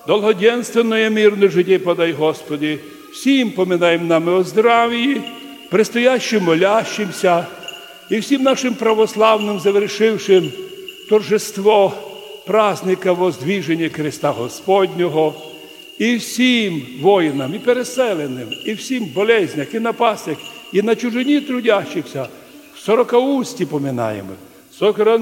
долгоденственное мирное житие подай, Господи, всім поминаем нами о здравии, предстоящим молящимся и всем нашим православным, завершившим торжество праздника воздвижения креста Господнього, і всім воїнам, і переселеним, і всім болезнях, і напастях, і на чужині трудящихся, в Сорокаусті поминаємо.